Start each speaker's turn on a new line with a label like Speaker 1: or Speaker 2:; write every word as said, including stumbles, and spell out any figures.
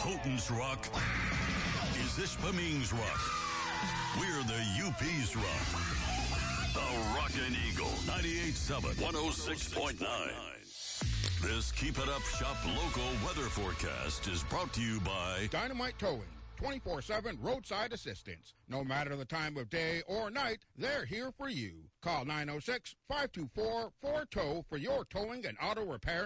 Speaker 1: Houghton's Rock is Ishpeming's Rock. We're the U P's Rock. The Rockin' Eagle, ninety-eight point seven, one oh six point nine. This Keep It Up Shop local weather forecast is brought to you by
Speaker 2: Dynamite Towing, twenty-four seven roadside assistance. No matter the time of day or night, they're here for you. Call nine oh six, five two four, four tow for your towing and auto repair